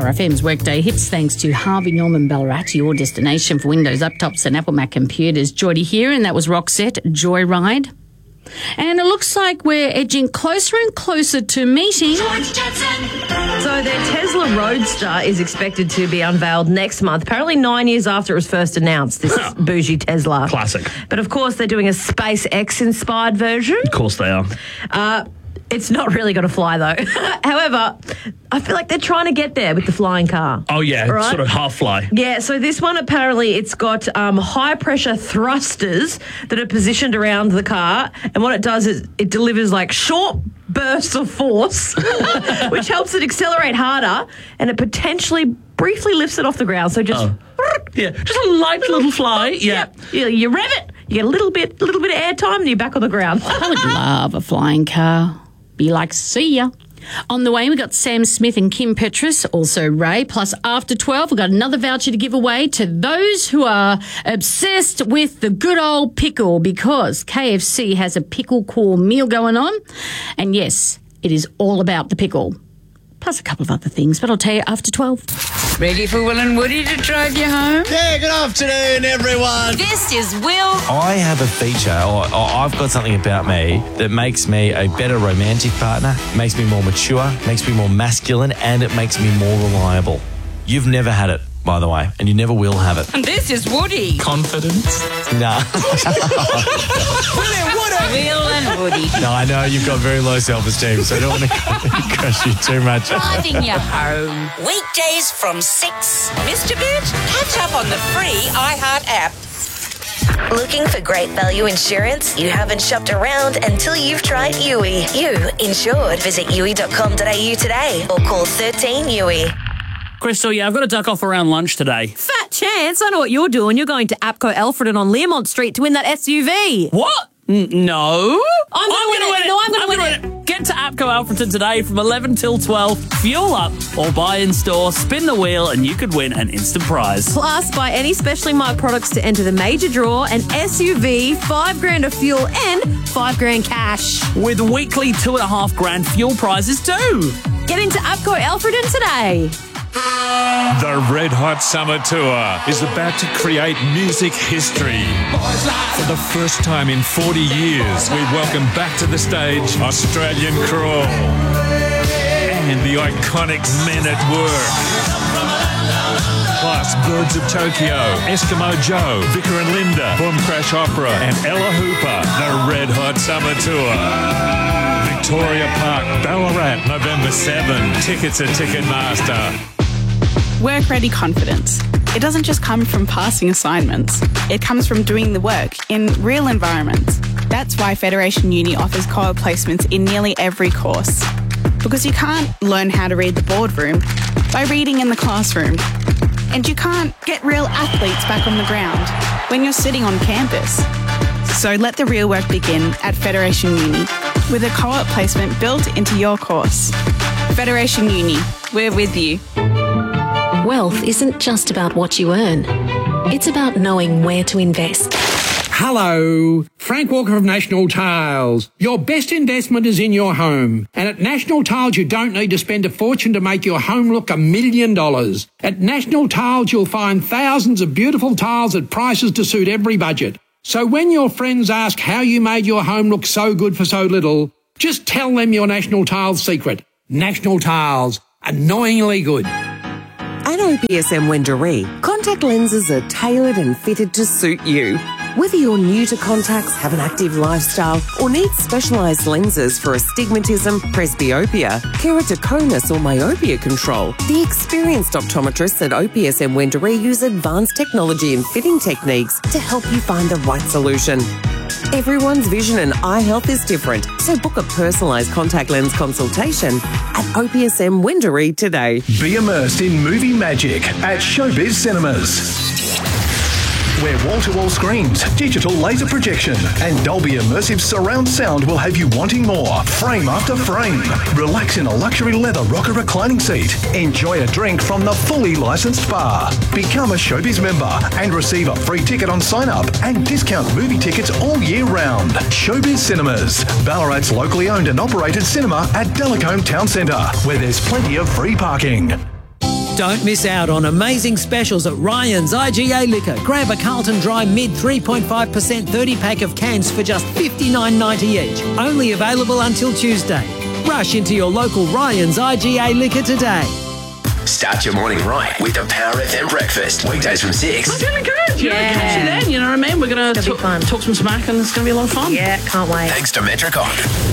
Power FM's Workday Hits, thanks to Harvey Norman Ballarat, your destination for Windows laptops and Apple Mac computers. Geordie here, and that was Roxette, Joyride. And it looks like we're edging closer and closer to meeting. So their Tesla Roadster is expected to be unveiled next month, apparently 9 years after it was first announced, this bougie Tesla. Classic. But of course, they're doing a SpaceX-inspired version. Of course they are. It's not really going to fly, though. However, I feel like they're trying to get there with the flying car. Oh, yeah, right? Sort of half fly. Yeah, so this one, apparently, it's got high-pressure thrusters that are positioned around the car, and what it does is it delivers, like, short bursts of force, which helps it accelerate harder, and it potentially briefly lifts it off the ground. So just... Yeah, just a light little fly. Yeah. You rev it, you get a little bit of air time, and you're back on the ground. I would love a flying car. Be like, see ya. On the way, we got Sam Smith and Kim Petras, also Ray. Plus, after 12, we've got another voucher to give away to those who are obsessed with the good old pickle, because KFC has a pickle core meal going on. And yes, it is all about the pickle. Plus a couple of other things, but I'll tell you after 12. Ready for Will and Woody to drive you home? Yeah, good afternoon, everyone. This is Will. I have a feature, or I've got something about me that makes me a better romantic partner, makes me more mature, makes me more masculine, and it makes me more reliable. You've never had it, by the way, and you never will have it. And this is Woody. Confidence? Nah. Will and Woody. No, I know you've got very low self-esteem, so I don't want to crush you too much. Driving you home. Weekdays from 6. Mr. Bit, catch up on the free iHeart app. Looking for great value insurance? You haven't shopped around until you've tried Yui. You insured. Visit yui.com.au today or call 13 Yui. Crystal, yeah, I've got to duck off around lunch today. Fat chance. I know what you're doing. You're going to APCO Alfredton on Learmont Street to win that SUV. What? No. I'm going to win it. No, I'm going to win it. Get to APCO Alfredton today from 11 till 12. Fuel up or buy in store, spin the wheel, and you could win an instant prize. Plus, buy any specially marked products to enter the major draw, an SUV, $5,000 of fuel, and $5,000 cash. With weekly $2,500 fuel prizes too. Get into APCO Alfredton today. The Red Hot Summer Tour is about to create music history. For the first time in 40 years, we welcome back to the stage Australian Crawl and the iconic Men at Work. Plus Birds of Tokyo, Eskimo Joe, Vicar and Linda, Boom Crash Opera, and Ella Hooper. The Red Hot Summer Tour. Victoria Park, Ballarat, November 7. Tickets at Ticketmaster. Work-ready confidence. It doesn't just come from passing assignments. It comes from doing the work in real environments. That's why Federation Uni offers co-op placements in nearly every course. Because you can't learn how to read the boardroom by reading in the classroom. And you can't get real athletes back on the ground when you're sitting on campus. So let the real work begin at Federation Uni with a co-op placement built into your course. Federation Uni, we're with you. Wealth isn't just about what you earn. It's about knowing where to invest. Hello, Frank Walker of National Tiles. Your best investment is in your home. And at National Tiles, you don't need to spend a fortune to make your home look $1 million. At National Tiles, you'll find thousands of beautiful tiles at prices to suit every budget. So when your friends ask how you made your home look so good for so little, just tell them your National Tiles secret. National Tiles, annoyingly good. At OPSM Wendouree, contact lenses are tailored and fitted to suit you. Whether you're new to contacts, have an active lifestyle, or need specialised lenses for astigmatism, presbyopia, keratoconus or myopia control, the experienced optometrists at OPSM Wendouree use advanced technology and fitting techniques to help you find the right solution. Everyone's vision and eye health is different, so book a personalised contact lens consultation at OPSM Wendouree today. Be immersed in movie magic at Showbiz Cinemas, where wall-to-wall screens, digital laser projection, and Dolby Immersive surround sound will have you wanting more, frame after frame. Relax in a luxury leather rocker reclining seat. Enjoy a drink from the fully licensed bar. Become a Showbiz member and receive a free ticket on sign-up and discount movie tickets all year round. Showbiz Cinemas, Ballarat's locally owned and operated cinema at Delacombe Town Centre, where there's plenty of free parking. Don't miss out on amazing specials at Ryan's IGA Liquor. Grab a Carlton Dry Mid 3.5% 30-pack of cans for just $59.90 each. Only available until Tuesday. Rush into your local Ryan's IGA Liquor today. Start your morning right with the Power FM breakfast. Weekdays from 6. I'm feeling good. Yeah. Catch you then, you know what I mean? We're going to talk some smack and it's going to be a lot of fun. Yeah, can't wait. Thanks to Metricon.